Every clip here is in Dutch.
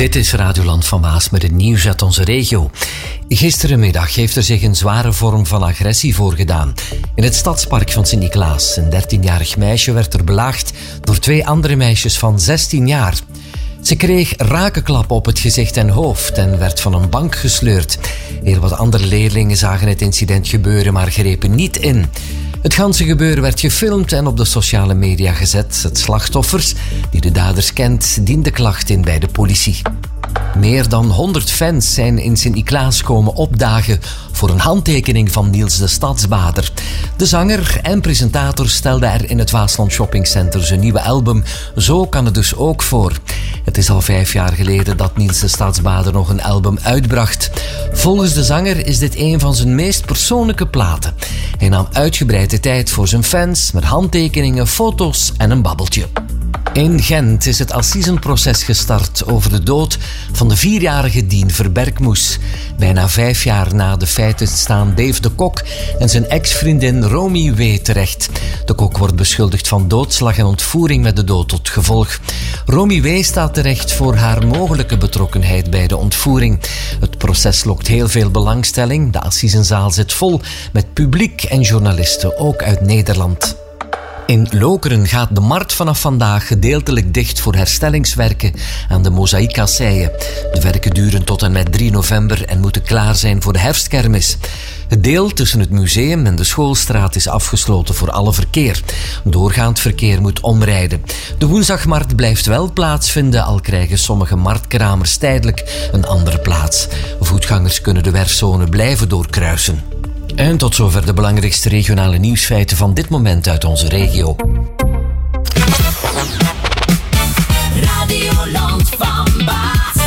Dit is Radioland van Maas met het nieuws uit onze regio. Gisterenmiddag heeft er zich een zware vorm van agressie voorgedaan. In het stadspark van Sint-Niklaas. Een 13-jarig meisje werd er belaagd door 2 andere meisjes van 16 jaar. Ze kreeg rakenklappen op het gezicht en hoofd en werd van een bank gesleurd. Heel wat andere leerlingen zagen het incident gebeuren, maar grepen niet in. Het ganse gebeuren werd gefilmd en op de sociale media gezet. Het slachtoffers, die de daders kent, diende klacht in bij de politie. Meer dan 100 fans zijn in Sint-Niklaas komen opdagen voor een handtekening van Niels de Stadsbader. De zanger en presentator stelde er in het Waasland Shopping Center zijn nieuwe album Zo kan het dus ook voor. Het is al 5 jaar geleden dat Niels de Stadsbader nog een album uitbracht. Volgens de zanger is dit een van zijn meest persoonlijke platen. Hij nam uitgebreid de tijd voor zijn fans met handtekeningen, foto's en een babbeltje. In Gent is het assisenproces gestart over de dood van de 4-jarige Dien Verberkmoes. Bijna 5 jaar na de feiten staan Dave de Kok en zijn ex-vriendin Romy W. terecht. De Kok wordt beschuldigd van doodslag en ontvoering met de dood tot gevolg. Romy W. staat terecht voor haar mogelijke betrokkenheid bij de ontvoering. Het proces lokt heel veel belangstelling. De assisenzaal zit vol met publiek en journalisten, ook uit Nederland. In Lokeren gaat de markt vanaf vandaag gedeeltelijk dicht voor herstellingswerken aan de mozaïekasseien. De werken duren tot en met 3 november en moeten klaar zijn voor de herfstkermis. Het deel tussen het museum en de schoolstraat is afgesloten voor alle verkeer. Doorgaand verkeer moet omrijden. De woensdagmarkt blijft wel plaatsvinden, al krijgen sommige marktkramers tijdelijk een andere plaats. Voetgangers kunnen de werfzone blijven doorkruisen. En tot zover de belangrijkste regionale nieuwsfeiten van dit moment uit onze regio. Radioland van Maas.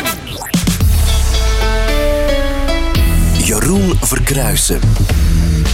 Jeroen Verkruijsen.